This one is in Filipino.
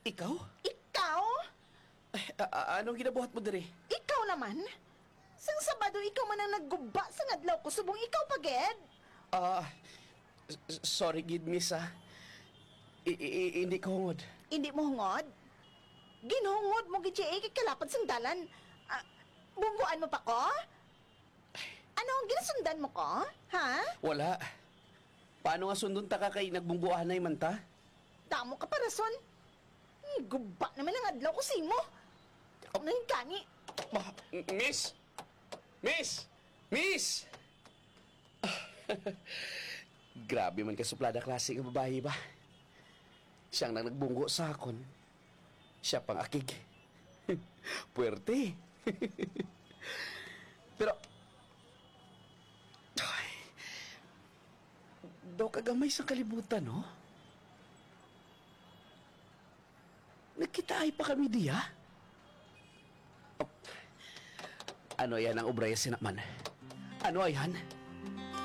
Ikaw? Ikaw? Ay, anong ginabuhat mo diri? Ikaw naman? Sang Sabado ikaw man ang nagguba sa adlaw ko subong ikaw paged. Sorry gid, miss, ah. Hindi ko hungod. Hindi mo hungod? Ginhungod mo gid siya kay kalapad sang dalan. Bungguan mo pa ko? Ano ang ginasundan mo ko? Ha? Wala. Paano nga sundon ta ka kay nagbungguanay man ta? Damo ka pa rason. Guba naman ang adlaw ko simo. Ako nang gani. Miss! Miss! Miss! Grabe man ka suplada klase ng babae ba? Siyang nang nagbunggo sa akon. Siya pang akig. Puwerte. Pero... Ay, daw kagamay sa kalibutan, no? Nagkitaay pa kami diya? Oh, ano yan ang obraya sinakman? Ano yan?